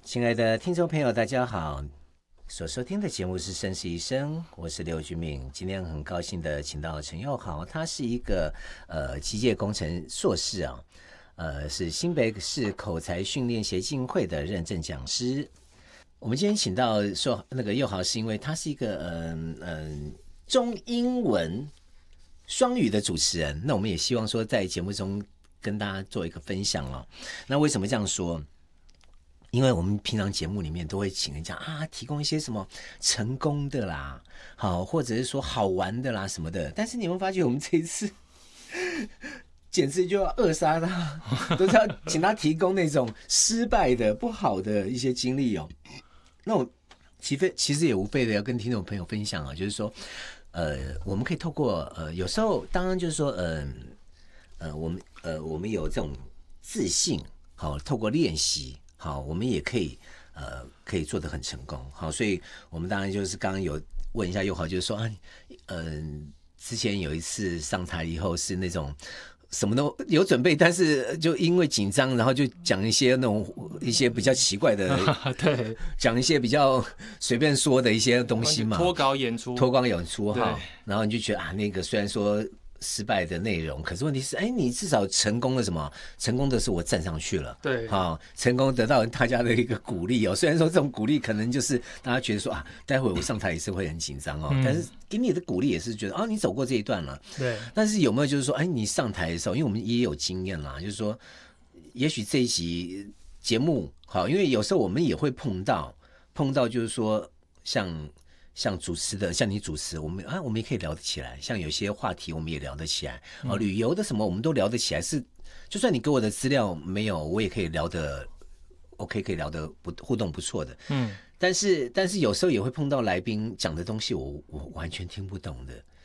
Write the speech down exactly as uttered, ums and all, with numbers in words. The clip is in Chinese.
亲爱的听众朋友，大家好，所收听的节目是《生死一生》，我是刘君敏。今天很高兴的请到陈佑豪，他是一个呃机械工程硕士啊，呃是新北市口才训练协进会的认证讲师。我们今天请到说那个佑豪，是因为他是一个嗯嗯、呃呃、中英文双语的主持人。那我们也希望说在节目中跟大家做一个分享哦。那为什么这样说？因为我们平常节目里面都会请人家啊，提供一些什么成功的啦，好，或者是说好玩的啦什么的。但是你有没有发觉，我们这一次简直就要扼杀他，都是要请他提供那种失败的、不好的一些经历哦。那我其实其实也无非的要跟听众朋友分享啊，就是说，呃，我们可以透过呃，有时候当然就是说，嗯呃，呃，我们呃，我们有这种自信，好，透过练习。好，我们也可以呃，可以做得很成功。好，所以我们当然就是刚刚有问一下佑豪，就是说啊，嗯、呃，之前有一次上台以后是那种什么都有准备，但是就因为紧张，然后就讲一些那种一些比较奇怪的， 对， 讲一些比较随便说的一些东西嘛， 脱稿演出， 脱稿演出哈，然后你就觉得啊，那个虽然说失败的内容，可是问题是，哎，你至少成功了什么？成功的是我站上去了， 对， 好，成功得到大家的一个鼓励哦。虽然说这种鼓励可能就是大家觉得说啊，待会我上台也是会很紧张哦，嗯、但是给你的鼓励也是觉得啊，你走过这一段了， 对。 但是有没有就是说，哎，你上台的时候，因为我们也有经验啦，就是说，也许这一集节目好，因为有时候我们也会碰到碰到，就是说像。像主持的，像你主持，我们啊，我们也可以聊得起来。像有些话题，我们也聊得起来。哦，旅游的什么，我们都聊得起来。是，就算你给我的资料没有，我也可以聊得 OK， 可以聊得不互动不错的。嗯，但是但是有时候也会碰到来宾讲的东西我，我我完全听不懂的。